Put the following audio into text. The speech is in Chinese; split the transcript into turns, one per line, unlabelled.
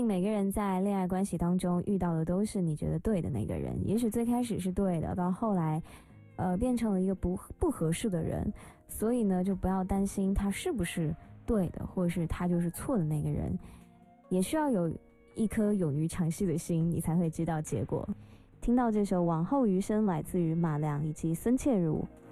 每个人在恋爱关系当中遇到的都是你觉得对的那个人，也许最开始是对的，到后来变成了一个不合适的人，所以呢就不要担心他是不是对的，或者是他就是错的那个人，也需要有一颗勇于尝试的心，你才会知道结果。听到这首往后余生来自于马良以及孙倩茹。